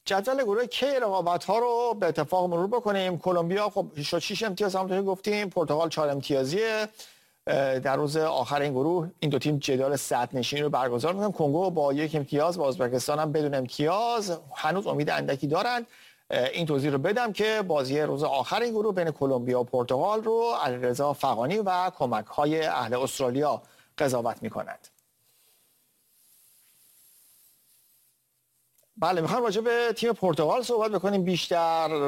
جدول گروه کی رقابت‌ها رو به اتفاق مرور بکنیم. کلمبیا خب شد 6 امتیاز همونطور که گفتیم، پرتغال 4 امتیازیه. در روز آخر این گروه این دو تیم جدال صدرنشینی رو برگزار می‌کنن. کنگو با 1 امتیاز، با ازبکستان هم بدون امتیاز. هنوز امید اندکی دارند. این توضیح رو بدم که بازی روز آخر این گروه بین کلمبیا و پرتغال رو علیرضا فغانی و کمک‌های اهل استرالیا قضاوت می‌کنند. بله، میخوام راجع به تیم پرتغال صحبت بکنیم بیشتر.